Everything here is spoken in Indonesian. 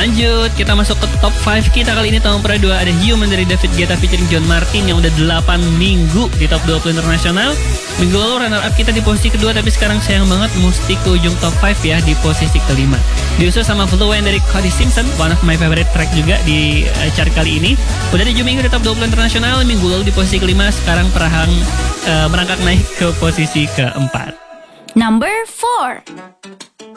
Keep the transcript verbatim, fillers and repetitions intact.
Lanjut, kita masuk ke top lima kita kali ini tahun per dua. Ada Human dari David Guetta featuring John Martin yang udah delapan minggu di top dua puluh internasional. Minggu lalu runner up kita di posisi kedua, tapi sekarang sayang banget mesti ke ujung top lima ya di posisi kelima. Diusul sama Fluent dari Cody Simpson, one of my favorite track juga di uh, chart kali ini. Udah tujuh minggu di top dua puluh internasional, minggu lalu di posisi kelima, sekarang perahang uh, merangkak naik ke posisi keempat. Number four.